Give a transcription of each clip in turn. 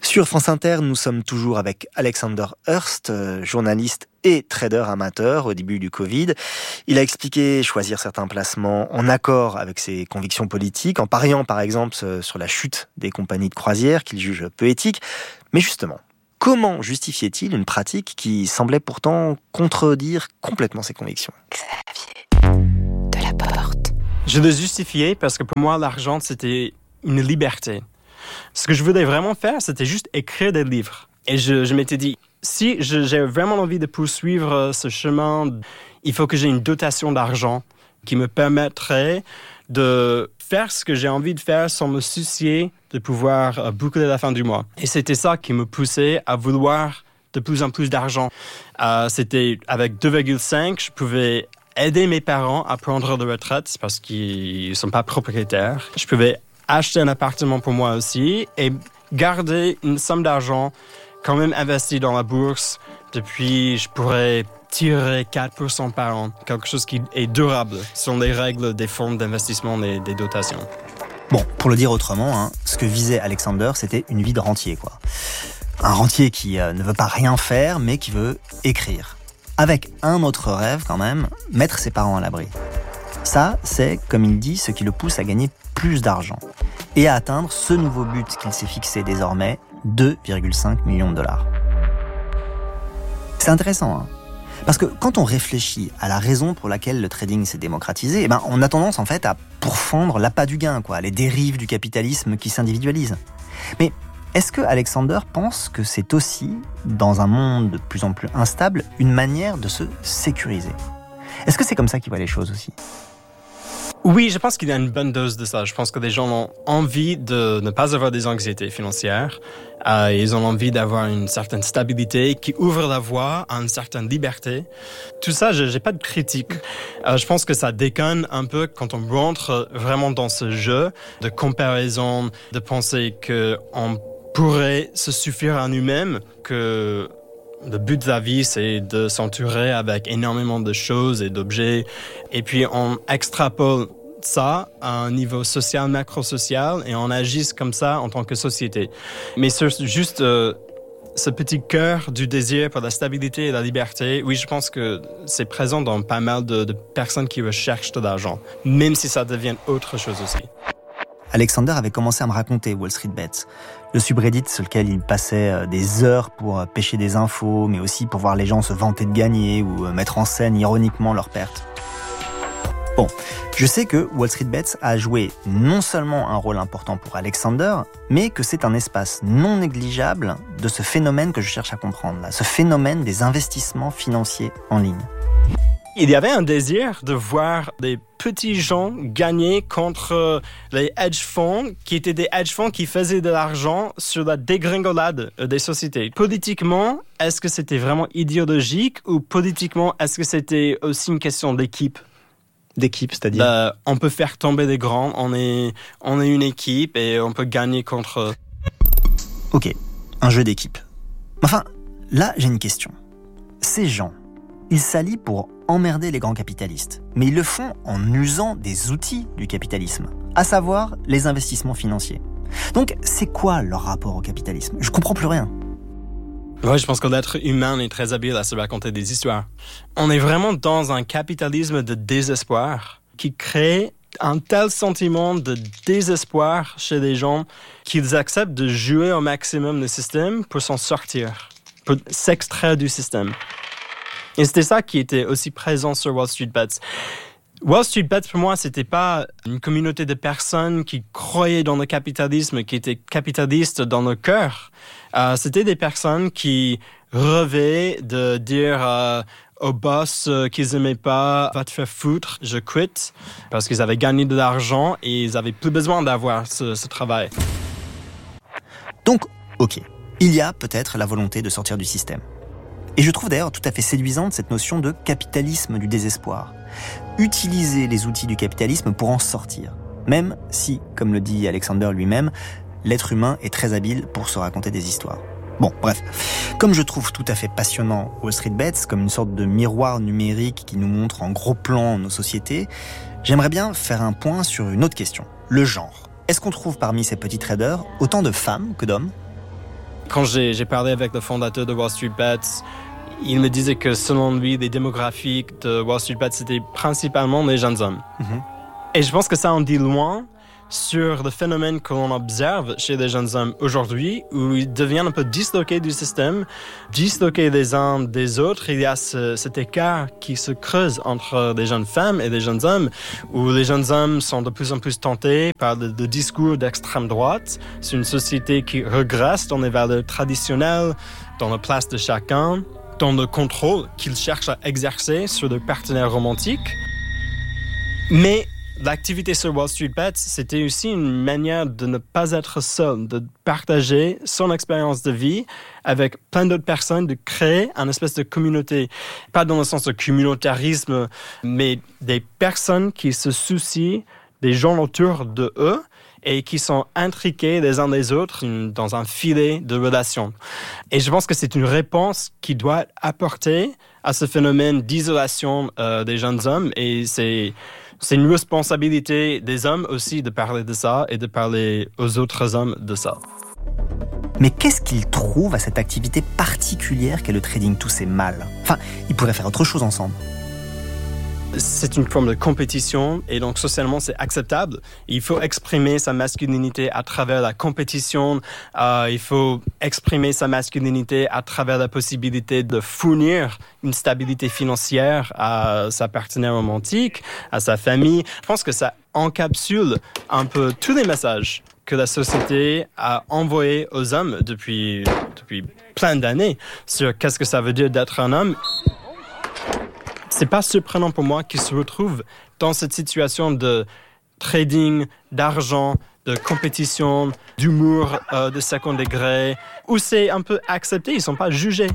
Sur France Inter, nous sommes toujours avec Alexander Hurst, journaliste et trader amateur au début du Covid. Il a expliqué choisir certains placements en accord avec ses convictions politiques, en pariant par exemple sur la chute des compagnies de croisière qu'il juge peu éthique. Mais justement, comment justifiait-il une pratique qui semblait pourtant contredire complètement ses convictions ? Xavier Delaporte. Je le justifiais parce que pour moi, l'argent, c'était une liberté. Ce que je voulais vraiment faire, c'était juste écrire des livres. Et je m'étais dit, si j'ai vraiment envie de poursuivre ce chemin, il faut que j'ai une dotation d'argent qui me permettrait de faire ce que j'ai envie de faire sans me soucier de pouvoir boucler la fin du mois. Et c'était ça qui me poussait à vouloir de plus en plus d'argent. C'était avec 2,5, je pouvais aider mes parents à prendre de retraite parce qu'ils ne sont pas propriétaires. Je pouvais acheter un appartement pour moi aussi et garder une somme d'argent quand même investie dans la bourse. Depuis, je pourrais tirer 4% par an, quelque chose qui est durable selon les règles des fonds d'investissement et des dotations. Bon, pour le dire autrement, ce que visait Alexander, c'était une vie de rentier, quoi. Un rentier qui ne veut pas rien faire, mais qui veut écrire. Avec un autre rêve quand même, mettre ses parents à l'abri. Ça, c'est, comme il dit, ce qui le pousse à gagner plus d'argent et à atteindre ce nouveau but qu'il s'est fixé désormais, 2,5 millions de dollars. C'est intéressant, parce que quand on réfléchit à la raison pour laquelle le trading s'est démocratisé, on a tendance en fait à pourfendre l'appât du gain, les dérives du capitalisme qui s'individualisent. Mais est-ce que Alexander pense que c'est aussi, dans un monde de plus en plus instable, une manière de se sécuriser ? Est-ce que c'est comme ça qu'il voit les choses aussi ? Oui, je pense qu'il y a une bonne dose de ça. Je pense que les gens ont envie de ne pas avoir des anxiétés financières. Ils ont envie d'avoir une certaine stabilité qui ouvre la voie à une certaine liberté. Tout ça, je n'ai pas de critique. Je pense que ça déconne un peu quand on rentre vraiment dans ce jeu de comparaison, de penser qu'on pourrait se suffire à nous-mêmes, que le but de la vie, c'est de s'entourer avec énormément de choses et d'objets. Et puis, on extrapole ça à un niveau social, macro-social, et on agisse comme ça en tant que société. Mais sur juste ce petit cœur du désir pour la stabilité et la liberté, oui, je pense que c'est présent dans pas mal de personnes qui recherchent de l'argent, même si ça devient autre chose aussi. Alexander avait commencé à me raconter Wall Street Bets, le subreddit sur lequel il passait des heures pour pêcher des infos, mais aussi pour voir les gens se vanter de gagner ou mettre en scène ironiquement leurs pertes. Bon, je sais que Wall Street Bets a joué non seulement un rôle important pour Alexander, mais que c'est un espace non négligeable de ce phénomène que je cherche à comprendre, ce phénomène des investissements financiers en ligne. Il y avait un désir de voir des petits gens gagner contre les hedge funds, qui étaient des hedge funds qui faisaient de l'argent sur la dégringolade des sociétés. Politiquement, est-ce que c'était vraiment idéologique ou politiquement, est-ce que c'était aussi une question d'équipe ? D'équipe, c'est-à-dire on peut faire tomber les grands, on est une équipe et on peut gagner contre... Ok, un jeu d'équipe. Enfin, là, j'ai une question. Ces gens, ils s'allient pour emmerder les grands capitalistes, mais ils le font en usant des outils du capitalisme, à savoir les investissements financiers. Donc, c'est quoi leur rapport au capitalisme ? Je comprends plus rien. Oui, je pense que l'être humain est très habile à se raconter des histoires. On est vraiment dans un capitalisme de désespoir qui crée un tel sentiment de désespoir chez les gens qu'ils acceptent de jouer au maximum le système pour s'en sortir, pour s'extraire du système. Et c'était ça qui était aussi présent sur Wall Street Bets. Wall Street Bets, pour moi, c'était pas une communauté de personnes qui croyaient dans le capitalisme, qui étaient capitalistes dans leur cœur. C'était des personnes qui rêvaient de dire au boss qu'ils aimaient pas, va te faire foutre, je quitte, parce qu'ils avaient gagné de l'argent et ils avaient plus besoin d'avoir ce travail. Donc, ok, il y a peut-être la volonté de sortir du système. Et je trouve d'ailleurs tout à fait séduisante cette notion de capitalisme du désespoir. Utiliser les outils du capitalisme pour en sortir. Même si, comme le dit Alexander lui-même, l'être humain est très habile pour se raconter des histoires. Bon, bref. Comme je trouve tout à fait passionnant Wall Street Bets, comme une sorte de miroir numérique qui nous montre en gros plan nos sociétés, j'aimerais bien faire un point sur une autre question. Le genre. Est-ce qu'on trouve parmi ces petits traders autant de femmes que d'hommes ? Quand j'ai parlé avec le fondateur de Wall Street Bets, il me disait que selon lui, les démographiques de Wall Street Bets, c'était principalement les jeunes hommes. Et je pense que ça en dit loin sur le phénomène que l'on observe chez les jeunes hommes aujourd'hui, où ils deviennent un peu disloqués du système, disloqués les uns des autres. Il y a cet écart qui se creuse entre les jeunes femmes et les jeunes hommes, où les jeunes hommes sont de plus en plus tentés par le discours d'extrême droite. C'est une société qui regresse dans les valeurs traditionnelles, dans la place de chacun, dans le contrôle qu'ils cherchent à exercer sur leurs partenaires romantiques. Mais l'activité sur Wall Street Bets, c'était aussi une manière de ne pas être seul, de partager son expérience de vie avec plein d'autres personnes, de créer une espèce de communauté. Pas dans le sens de communautarisme, mais des personnes qui se soucient des gens autour de eux et qui sont intriqués les uns des autres dans un filet de relations. Et je pense que c'est une réponse qui doit être apportée à ce phénomène d'isolation des jeunes hommes, et c'est une responsabilité des hommes aussi de parler de ça et de parler aux autres hommes de ça. Mais qu'est-ce qu'ils trouvent à cette activité particulière qu'est le trading tous ces mâles ? Enfin, ils pourraient faire autre chose ensemble. C'est une forme de compétition et donc socialement c'est acceptable. Il faut exprimer sa masculinité à travers la compétition. Il faut exprimer sa masculinité à travers la possibilité de fournir une stabilité financière à sa partenaire romantique, à sa famille. Je pense que ça encapsule un peu tous les messages que la société a envoyés aux hommes depuis plein d'années sur qu'est-ce que ça veut dire d'être un homme. C'est pas surprenant pour moi qu'ils se retrouvent dans cette situation de trading, d'argent, de compétition, d'humour de second degré, où c'est un peu accepté, ils sont pas jugés.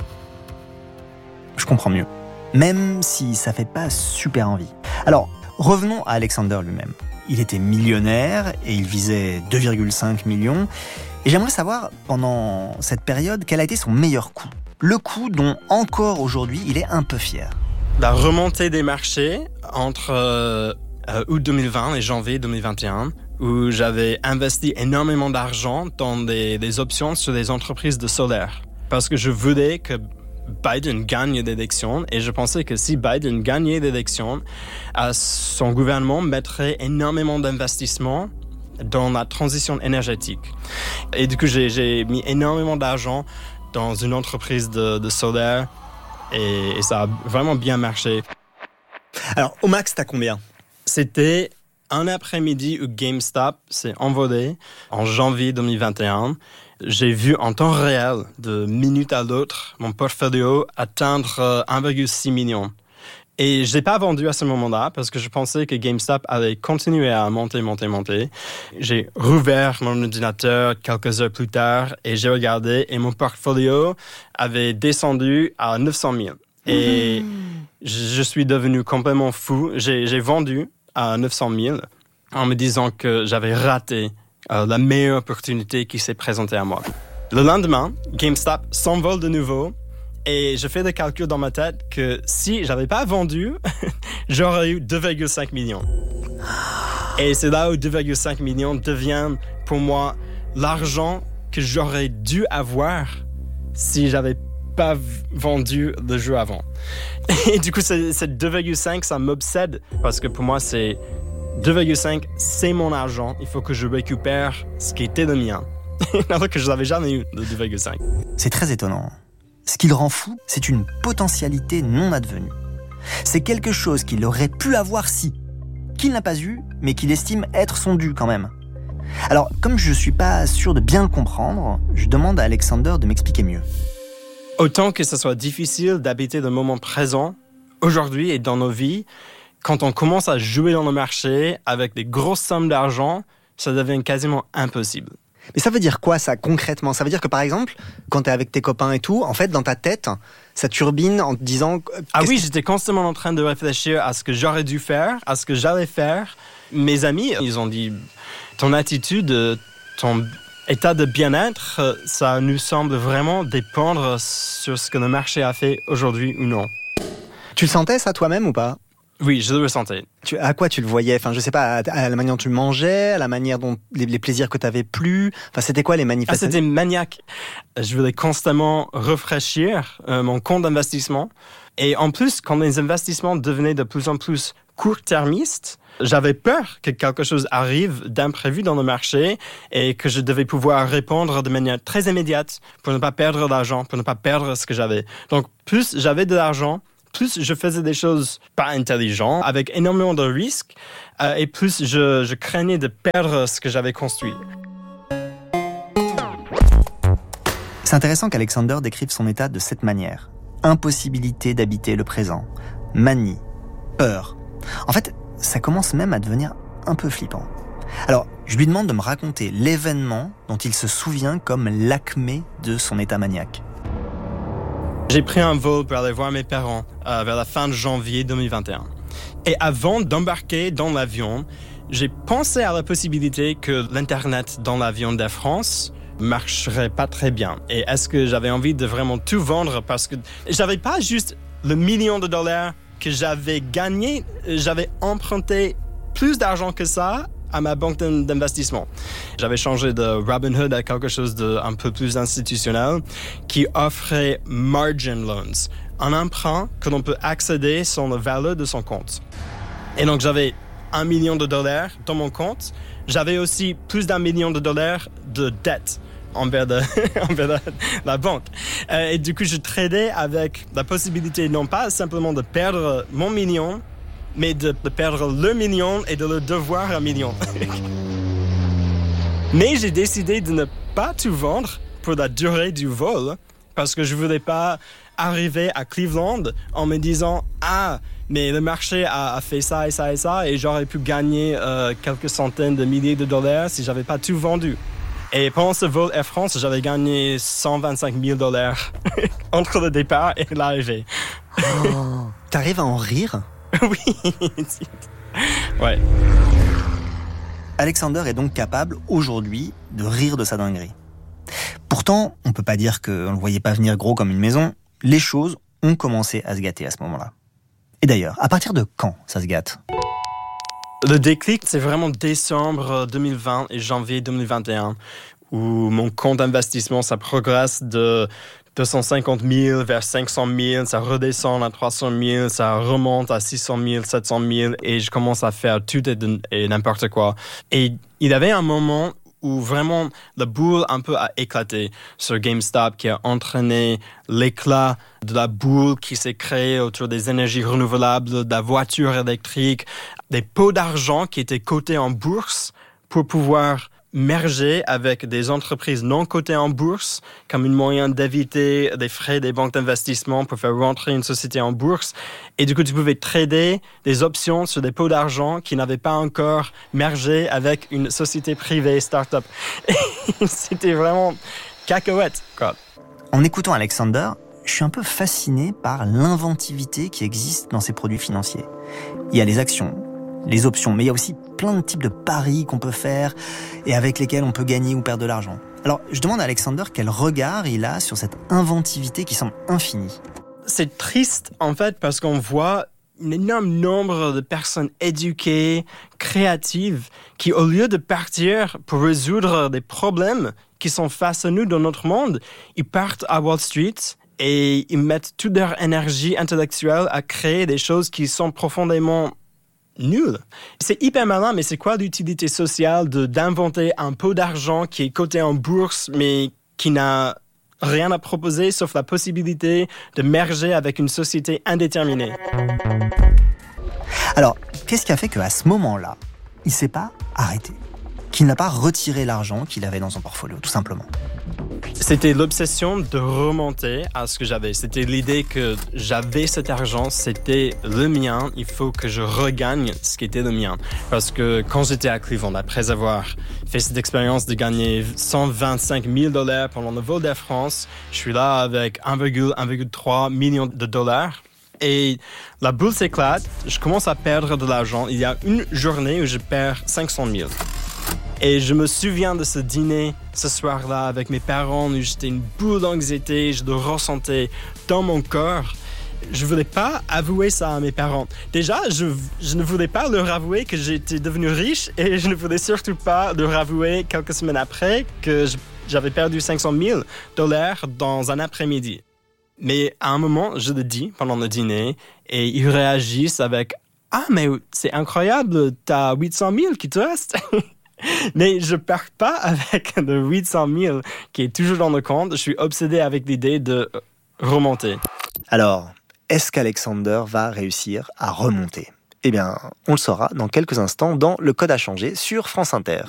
Je comprends mieux, même si ça fait pas super envie. Alors, revenons à Alexander lui-même. Il était millionnaire et il visait 2,5 millions. Et j'aimerais savoir, pendant cette période, quel a été son meilleur coup. Le coup dont, encore aujourd'hui, il est un peu fier. La remontée des marchés entre août 2020 et janvier 2021, où j'avais investi énormément d'argent dans des options sur les entreprises de solaire. Parce que je voulais que Biden gagne l'élection et je pensais que si Biden gagnait l'élection, son gouvernement mettrait énormément d'investissements dans la transition énergétique. Et du coup, j'ai mis énormément d'argent dans une entreprise de solaire. Et ça a vraiment bien marché. Alors, au max, t'as combien ? C'était un après-midi où GameStop s'est envolé en janvier 2021. J'ai vu en temps réel, de minute à l'autre, mon portfolio atteindre 1,6 million. Et je l'ai pas vendu à ce moment-là parce que je pensais que GameStop allait continuer à monter. J'ai rouvert mon ordinateur quelques heures plus tard et j'ai regardé et mon portfolio avait descendu à 900 000. Et je suis devenu complètement fou. J'ai vendu à 900 000 en me disant que j'avais raté la meilleure opportunité qui s'est présentée à moi. Le lendemain, GameStop s'envole de nouveau. Et je fais des calculs dans ma tête que si j'avais pas vendu, j'aurais eu 2,5 millions. Et c'est là où 2,5 millions devient pour moi l'argent que j'aurais dû avoir si j'avais pas vendu le jeu avant. Et du coup, cette 2,5, ça m'obsède parce que pour moi, c'est 2,5, c'est mon argent. Il faut que je récupère ce qui était le mien. Alors que je n'avais jamais eu de 2,5. C'est très étonnant. Ce qui le rend fou, c'est une potentialité non advenue. C'est quelque chose qu'il aurait pu avoir si, qu'il n'a pas eu, mais qu'il estime être son dû quand même. Alors, comme je suis pas sûr de bien le comprendre, je demande à Alexander de m'expliquer mieux. Autant que ce soit difficile d'habiter le moment présent, aujourd'hui et dans nos vies, quand on commence à jouer dans le marché avec des grosses sommes d'argent, ça devient quasiment impossible. Mais ça veut dire quoi, ça, concrètement ? Ça veut dire que, par exemple, quand t'es avec tes copains et tout, en fait, dans ta tête, ça turbine en te disant... Ah oui, j'étais constamment en train de réfléchir à ce que j'aurais dû faire, à ce que j'allais faire. Mes amis, ils ont dit, ton attitude, ton état de bien-être, ça nous semble vraiment dépendre sur ce que le marché a fait aujourd'hui ou non. Tu le sentais, ça, toi-même, ou pas ? Oui, je le ressentais. À quoi tu le voyais? Enfin, je sais pas, à la manière dont tu mangeais, à la manière dont les plaisirs que tu avais plus. Enfin, c'était quoi les manifestations? C'était maniaque. Je voulais constamment rafraîchir mon compte d'investissement. Et en plus, quand les investissements devenaient de plus en plus court-termistes, j'avais peur que quelque chose arrive d'imprévu dans le marché et que je devais pouvoir répondre de manière très immédiate pour ne pas perdre d'argent, pour ne pas perdre ce que j'avais. Donc, plus j'avais de l'argent, plus je faisais des choses pas intelligentes, avec énormément de risques, et plus je craignais de perdre ce que j'avais construit. C'est intéressant qu'Alexander décrive son état de cette manière. Impossibilité d'habiter le présent, manie, peur. En fait, ça commence même à devenir un peu flippant. Alors, je lui demande de me raconter l'événement dont il se souvient comme l'acmé de son état maniaque. J'ai pris un vol pour aller voir mes parents vers la fin de janvier 2021. Et avant d'embarquer dans l'avion, j'ai pensé à la possibilité que l'Internet dans l'avion d'Air France marcherait pas très bien. Et est-ce que j'avais envie de vraiment tout vendre parce que j'avais pas juste le million de dollars que j'avais gagné, j'avais emprunté plus d'argent que ça à ma banque d'investissement. J'avais changé de Robinhood à quelque chose d'un peu plus institutionnel qui offrait margin loans, un emprunt que l'on peut accéder sur la valeur de son compte. Et donc j'avais $1 million dans mon compte. J'avais aussi plus d'$1 million de dette envers la banque. Et du coup, je tradais avec la possibilité non pas simplement de perdre mon million, mais de perdre le million et de le devoir $1 million. Mais j'ai décidé de ne pas tout vendre pour la durée du vol parce que je ne voulais pas arriver à Cleveland en me disant « Ah, mais le marché a fait ça et ça et ça et j'aurais pu gagner quelques centaines de milliers de dollars si je n'avais pas tout vendu. » Et pendant ce vol Air France, j'avais gagné $125 000 entre le départ et l'arrivée. Oh, t'arrives à en rire? Oui. Ouais. Alexander est donc capable, aujourd'hui, de rire de sa dinguerie. Pourtant, on peut pas dire qu'on le voyait pas venir gros comme une maison. Les choses ont commencé à se gâter à ce moment-là. Et d'ailleurs, à partir de quand ça se gâte? Le déclic, c'est vraiment décembre 2020 et janvier 2021, où mon compte d'investissement, ça progresse de 250 000 vers 500 000, ça redescend à 300 000, ça remonte à 600 000, 700 000, et je commence à faire tout et n'importe quoi. Et il y avait un moment où vraiment la boule un peu a éclaté sur GameStop, qui a entraîné l'éclat de la boule qui s'est créée autour des énergies renouvelables, de la voiture électrique, des pots d'argent qui étaient cotés en bourse pour pouvoir merger avec des entreprises non cotées en bourse comme un moyen d'éviter des frais des banques d'investissement pour faire rentrer une société en bourse. Et du coup, tu pouvais trader des options sur des pots d'argent qui n'avaient pas encore mergé avec une société privée, start-up. Et c'était vraiment cacahuète, quoi. En écoutant Alexander, je suis un peu fasciné par l'inventivité qui existe dans ces produits financiers. Il y a les actions, les options, mais il y a aussi plein de types de paris qu'on peut faire et avec lesquels on peut gagner ou perdre de l'argent. Alors, je demande à Alexander quel regard il a sur cette inventivité qui semble infinie. C'est triste, en fait, parce qu'on voit un énorme nombre de personnes éduquées, créatives, qui, au lieu de partir pour résoudre des problèmes qui sont face à nous dans notre monde, ils partent à Wall Street et ils mettent toute leur énergie intellectuelle à créer des choses qui sont profondément nul. C'est hyper malin, mais c'est quoi l'utilité sociale d'inventer un pot d'argent qui est coté en bourse, mais qui n'a rien à proposer sauf la possibilité de merger avec une société indéterminée? Alors, qu'est-ce qui a fait qu'à ce moment-là, il ne s'est pas arrêté? Qu'il n'a pas retiré l'argent qu'il avait dans son portfolio, tout simplement? C'était l'obsession de remonter à ce que j'avais. C'était l'idée que j'avais cet argent, c'était le mien, il faut que je regagne ce qui était le mien. Parce que quand j'étais à Cleveland, après avoir fait cette expérience de gagner $125 000 pendant le vol d'Air France, je suis là avec 1,3 million de dollars. Et la boule s'éclate, je commence à perdre de l'argent. Il y a une journée où je perds 500 000. Et je me souviens de ce dîner, ce soir-là, avec mes parents, où j'étais une boule d'anxiété, je le ressentais dans mon corps. je voulais pas avouer ça à mes parents. Déjà, je ne voulais pas leur avouer que j'étais devenu riche et je ne voulais surtout pas leur avouer quelques semaines après que j'avais perdu $500 000 dans un après-midi. Mais à un moment, je le dis pendant le dîner et ils réagissent avec « Ah, mais c'est incroyable, t'as 800 000 qui te restent !» Mais je pars pas avec le 800 000 qui est toujours dans le compte. Je suis obsédé avec l'idée de remonter. Alors, est-ce qu'Alexander va réussir à remonter ? Eh bien, on le saura dans quelques instants dans Le Code à changer sur France Inter.